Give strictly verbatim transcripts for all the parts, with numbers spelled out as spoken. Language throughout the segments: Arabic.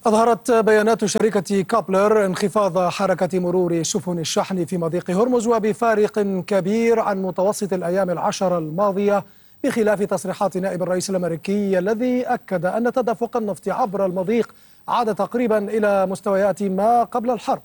أظهرت بيانات شركة كابلر انخفاض حركة مرور سفن الشحن في مضيق هرمز وبفارق كبير عن متوسط الأيام العشر الماضية، بخلاف تصريحات نائب الرئيس الأمريكي الذي أكد أن تدفق النفط عبر المضيق عاد تقريبا إلى مستويات ما قبل الحرب.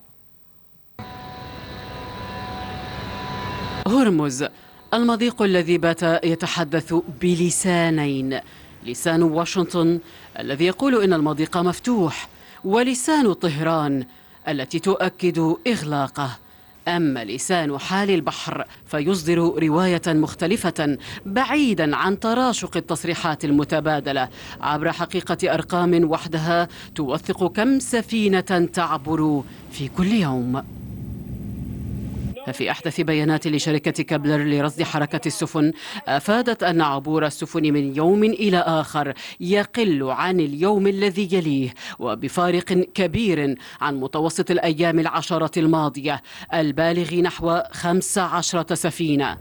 هرمز، المضيق الذي بات يتحدث بلسانين، لسان واشنطن الذي يقول إن المضيق مفتوح، ولسان طهران التي تؤكد إغلاقه. أما لسان حال البحر فيصدر رواية مختلفة بعيدا عن تراشق التصريحات المتبادلة عبر حقيقة أرقام وحدها توثق كم سفينة تعبر في كل يوم. ففي أحدث بيانات لشركة كابلر لرصد حركة السفن أفادت أن عبور السفن من يوم إلى آخر يقل عن اليوم الذي يليه وبفارق كبير عن متوسط الأيام العشرة الماضية البالغ نحو خمس عشرة سفينة.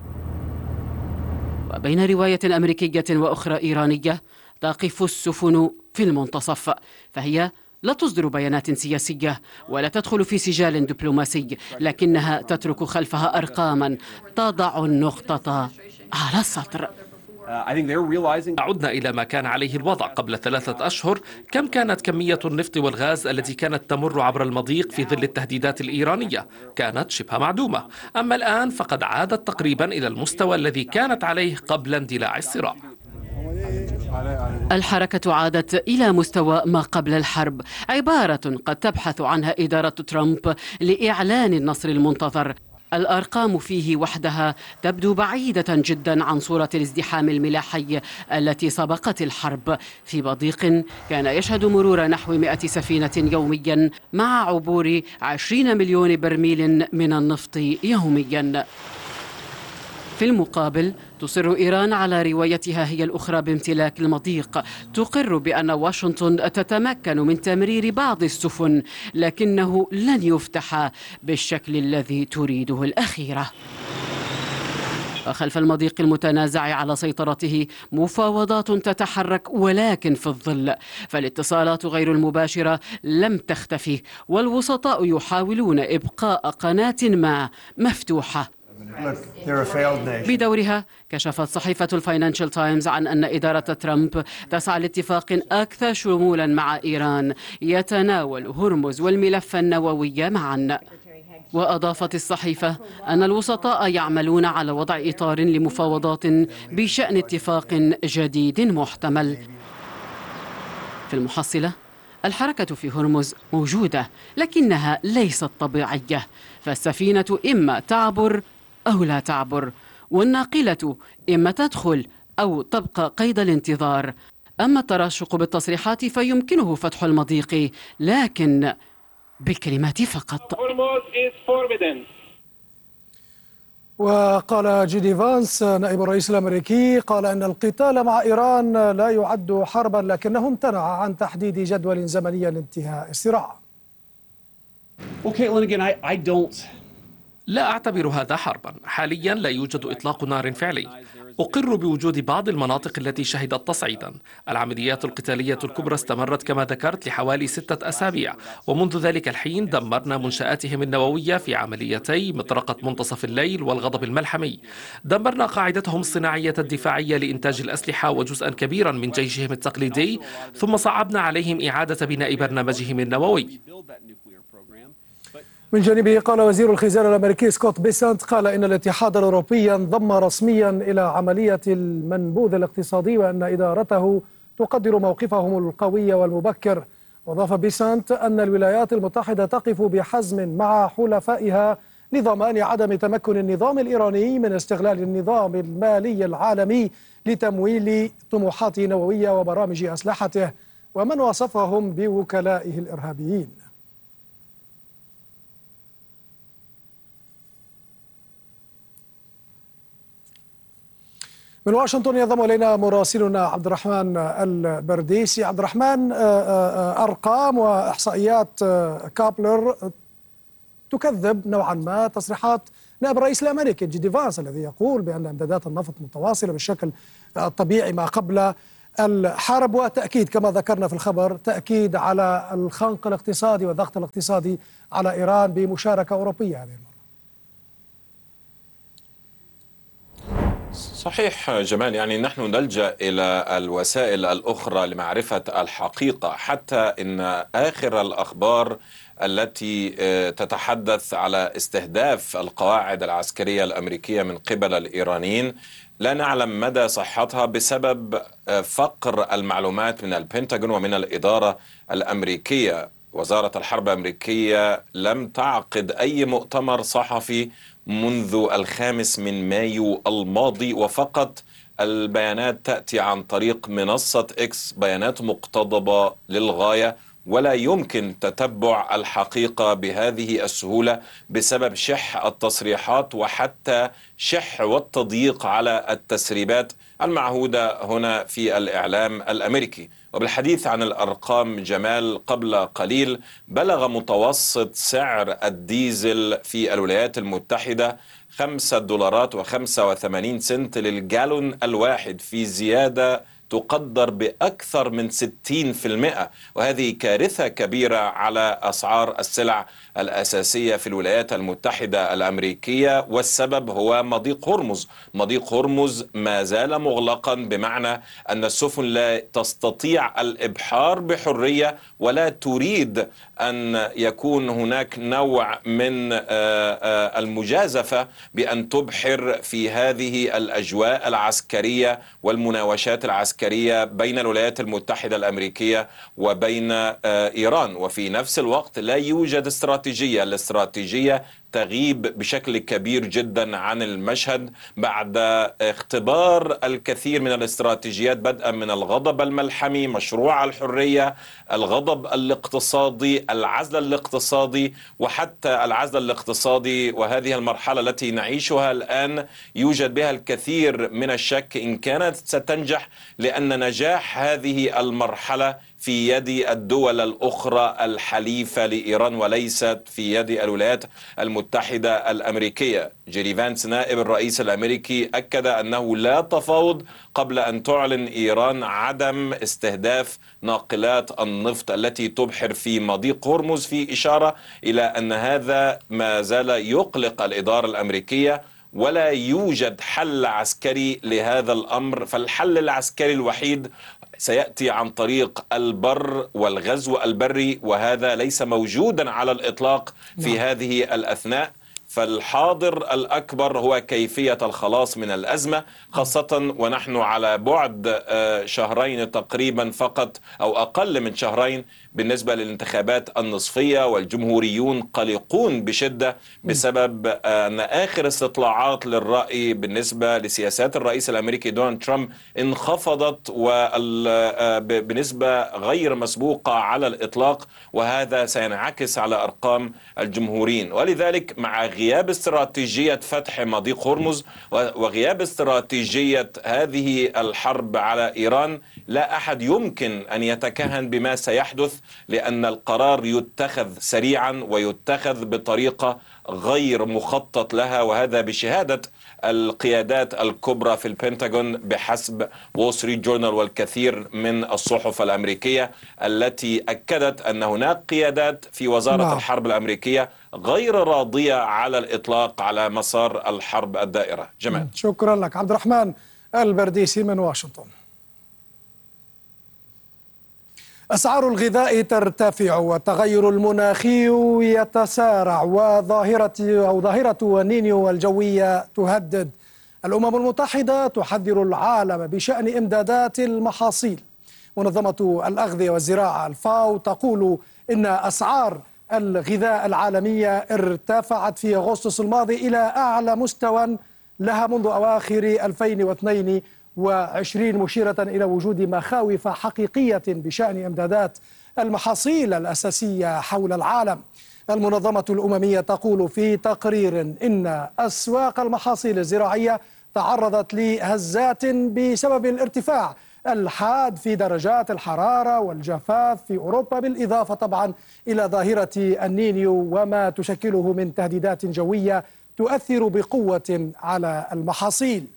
وبين رواية أمريكية وأخرى إيرانية تقف السفن في المنتصف، فهي لا تصدر بيانات سياسية ولا تدخل في سجال دبلوماسي، لكنها تترك خلفها أرقاما تضع النقطة على السطر. عدنا إلى ما كان عليه الوضع قبل ثلاثة أشهر. كم كانت كمية النفط والغاز التي كانت تمر عبر المضيق في ظل التهديدات الإيرانية؟ كانت شبه معدومة. أما الآن فقد عادت تقريبا إلى المستوى الذي كانت عليه قبل اندلاع الصراع. الحركة عادت إلى مستوى ما قبل الحرب، عبارة قد تبحث عنها إدارة ترامب لإعلان النصر المنتظر. الأرقام فيه وحدها تبدو بعيدة جدا عن صورة الازدحام الملاحي التي سبقت الحرب في مضيق كان يشهد مرور نحو مئة سفينة يوميا مع عبور عشرين مليون برميل من النفط يوميا. في المقابل تصر إيران على روايتها هي الأخرى بامتلاك المضيق، تقر بأن واشنطن تتمكن من تمرير بعض السفن لكنه لن يفتح بالشكل الذي تريده الأخيرة. وخلف المضيق المتنازع على سيطرته مفاوضات تتحرك ولكن في الظل، فالاتصالات غير المباشرة لم تختفي والوسطاء يحاولون إبقاء قناة ما مفتوحة. بدورها كشفت صحيفة الفاينانشال تايمز عن أن إدارة ترامب تسعى لاتفاق أكثر شمولا مع إيران يتناول هرمز والملف النووي معا. وأضافت الصحيفة أن الوسطاء يعملون على وضع إطار لمفاوضات بشأن اتفاق جديد محتمل. في المحصلة الحركة في هرمز موجودة لكنها ليست طبيعية، فالسفينة إما تعبر أو لا تعبر، والناقلة إما تدخل أو تبقى قيد الانتظار. أما التراشق بالتصريحات فيمكنه فتح المضيق لكن بالكلمات فقط. وقال جيدي فانس نائب الرئيس الأمريكي قال أن القتال مع إيران لا يعد حربا لكنه امتنع عن تحديد جدول زمني لانتهاء الصراع. لا أعتبر هذا حربا. حاليا لا يوجد إطلاق نار فعلي. أقر بوجود بعض المناطق التي شهدت تصعيدا. العمليات القتالية الكبرى استمرت كما ذكرت لحوالي ستة أسابيع، ومنذ ذلك الحين دمرنا منشآتهم النووية في عمليتي مطرقة منتصف الليل والغضب الملحمي. دمرنا قاعدتهم الصناعية الدفاعية لإنتاج الأسلحة وجزءا كبيرا من جيشهم التقليدي، ثم صعبنا عليهم إعادة بناء برنامجهم النووي. من جانبه قال وزير الخزانة الأمريكي سكوت بيسنت قال إن الاتحاد الأوروبي انضم رسميا إلى عملية المنبوذ الاقتصادي وأن إدارته تقدر موقفهم القوي والمبكر. وأضاف بيسنت أن الولايات المتحدة تقف بحزم مع حلفائها لضمان عدم تمكن النظام الإيراني من استغلال النظام المالي العالمي لتمويل طموحاته النووية وبرامج أسلحته ومن وصفهم بوكلائه الإرهابيين. من واشنطن ينضم إلينا مراسلنا عبد الرحمن البرديسي. عبد الرحمن، أرقام وإحصائيات كابلر تكذب نوعا ما تصريحات نائب الرئيس الأمريكي جيدي فانس الذي يقول بأن امدادات النفط متواصلة بالشكل الطبيعي ما قبل الحرب وتأكيد كما ذكرنا في الخبر تأكيد على الخنق الاقتصادي والضغط الاقتصادي على إيران بمشاركة أوروبية هذه المرة. صحيح جمال، يعني نحن نلجأ إلى الوسائل الأخرى لمعرفة الحقيقة، حتى إن آخر الأخبار التي تتحدث على استهداف القواعد العسكرية الأمريكية من قبل الإيرانيين لا نعلم مدى صحتها بسبب فقر المعلومات من البنتاغون ومن الإدارة الأمريكية. وزارة الحرب الأمريكية لم تعقد أي مؤتمر صحفي منذ الخامس من مايو الماضي، وفقط البيانات تأتي عن طريق منصة إكس، بيانات مقتضبة للغاية، ولا يمكن تتبع الحقيقة بهذه السهولة بسبب شح التصريحات وحتى شح والتضييق على التسريبات المعهودة هنا في الإعلام الأمريكي. وبالحديث عن الأرقام جمال، قبل قليل بلغ متوسط سعر الديزل في الولايات المتحدة خمسة دولارات وخمسة وثمانين سنت للجالون الواحد، في زيادة تقدر بأكثر من ستين بالمئة، وهذه كارثة كبيرة على أسعار السلع الأساسية في الولايات المتحدة الأمريكية. والسبب هو مضيق هرمز. مضيق هرمز ما زال مغلقا، بمعنى أن السفن لا تستطيع الإبحار بحرية ولا تريد أن يكون هناك نوع من المجازفة بأن تبحر في هذه الأجواء العسكرية والمناوشات العسكرية بين الولايات المتحدة الأمريكية وبين إيران. وفي نفس الوقت لا يوجد استراتيجية. الاستراتيجية تغيب بشكل كبير جدا عن المشهد بعد اختبار الكثير من الاستراتيجيات، بدءا من الغضب الملحمي، مشروع الحرية، الغضب الاقتصادي، العزل الاقتصادي، وحتى العزل الاقتصادي وهذه المرحلة التي نعيشها الآن يوجد بها الكثير من الشك إن كانت ستنجح، لأن نجاح هذه المرحلة في يد الدول الأخرى الحليفة لإيران وليست في يد الولايات المتحدة الأمريكية. جيري فانس نائب الرئيس الأمريكي أكد أنه لا تفاوض قبل أن تعلن إيران عدم استهداف ناقلات النفط التي تبحر في مضيق هرمز، في إشارة إلى أن هذا ما زال يقلق الإدارة الأمريكية ولا يوجد حل عسكري لهذا الأمر. فالحل العسكري الوحيد سيأتي عن طريق البر والغزو البري، وهذا ليس موجودا على الإطلاق في نعم. هذه الأثناء. فالحاضر الأكبر هو كيفية الخلاص من الأزمة، خاصة ونحن على بعد شهرين تقريبا فقط أو أقل من شهرين بالنسبة للانتخابات النصفية، والجمهوريون قلقون بشدة بسبب أن آخر استطلاعات للرأي بالنسبة لسياسات الرئيس الأمريكي دونالد ترامب انخفضت بنسبة غير مسبوقة على الإطلاق، وهذا سينعكس على أرقام الجمهوريين. ولذلك مع غياب استراتيجية فتح مضيق هرمز وغياب استراتيجية هذه الحرب على إيران، لا أحد يمكن أن يتكهن بما سيحدث، لأن القرار يتخذ سريعا ويتخذ بطريقة غير مخطط لها، وهذا بشهادة القيادات الكبرى في البنتاغون بحسب وول ستريت جورنال والكثير من الصحف الأمريكية التي أكدت أن هناك قيادات في وزارة نعم. الحرب الأمريكية غير راضية على الإطلاق على مسار الحرب الدائرة. جمال، شكرا لك. عبد الرحمن البرديسي من واشنطن. أسعار الغذاء ترتفع والتغير المناخي يتسارع، وظاهرة أو ظاهرة النينيو الجوية تهدد. الأمم المتحدة تحذر العالم بشأن إمدادات المحاصيل. منظمة الأغذية والزراعة الفاو تقول إن أسعار الغذاء العالمية ارتفعت في أغسطس الماضي إلى أعلى مستوى لها منذ أواخر ألفين واثنين وعشرين، مشيرة إلى وجود مخاوف حقيقية بشأن إمدادات المحاصيل الأساسية حول العالم. المنظمة الأممية تقول في تقرير إن أسواق المحاصيل الزراعية تعرضت لهزات بسبب الارتفاع الحاد في درجات الحرارة والجفاف في أوروبا، بالإضافة طبعا إلى ظاهرة النينيو وما تشكله من تهديدات جوية تؤثر بقوة على المحاصيل.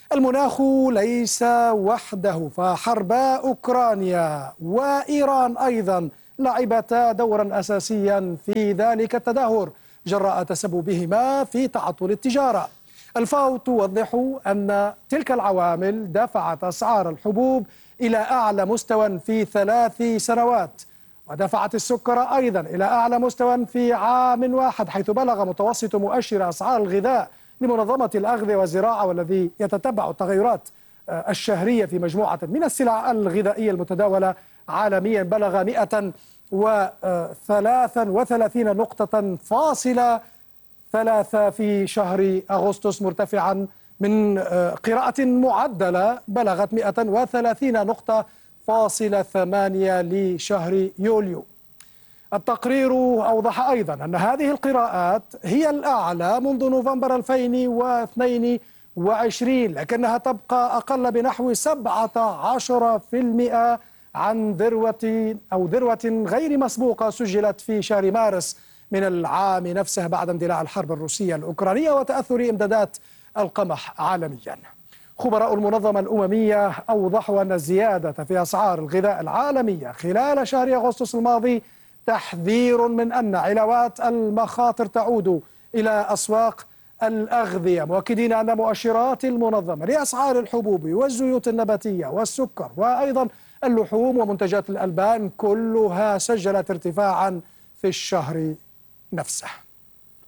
المناخ ليس وحده، فحربا أوكرانيا وإيران أيضا لعبتا دورا أساسيا في ذلك التدهور جراء تسببهما في تعطل التجارة. الفاو توضح أن تلك العوامل دفعت أسعار الحبوب إلى أعلى مستوى في ثلاث سنوات، ودفعت السكر أيضا إلى أعلى مستوى في عام واحد، حيث بلغ متوسط مؤشر أسعار الغذاء لمنظمة الأغذية والزراعة، والذي يتتبع التغيرات الشهرية في مجموعة من السلع الغذائية المتداولة عالميا، بلغ مئة وثلاثة وثلاثين نقطة فاصلة ثلاثة في شهر أغسطس، مرتفعا من قراءة معدلة بلغت مئة وثلاثين نقطة فاصلة ثمانية لشهر يوليو. التقرير أوضح أيضا أن هذه القراءات هي الأعلى منذ نوفمبر ألفين واثنين وعشرين، لكنها تبقى أقل بنحو سبعة عشر بالمئة عن ذروة أو ذروة غير مسبوقة سجلت في شهر مارس من العام نفسه بعد اندلاع الحرب الروسية الأوكرانية وتأثر إمدادات القمح عالميا. خبراء المنظمة الأممية أوضحوا أن الزيادة في أسعار الغذاء العالمية خلال شهر أغسطس الماضي تحذير من أن علاوات المخاطر تعود إلى أسواق الأغذية، مؤكدين أن مؤشرات المنظمة لأسعار الحبوب والزيوت النباتية والسكر وأيضا اللحوم ومنتجات الألبان كلها سجلت ارتفاعا في الشهر نفسه.